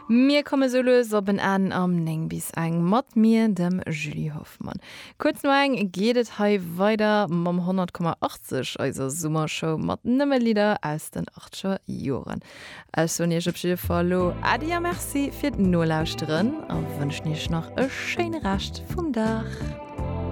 Mir komme so löser bin an am Neng bis eng mat mir dem Julie Hoffmann. Kurz nur eng gehtt hei weiter mam 100,80 also Summershow mat nëmme Lieder aus den 8scher Joren. Also nie follow Adia merci fir no lauschteen a wünsch nich noch e schöne Racht vum Dach.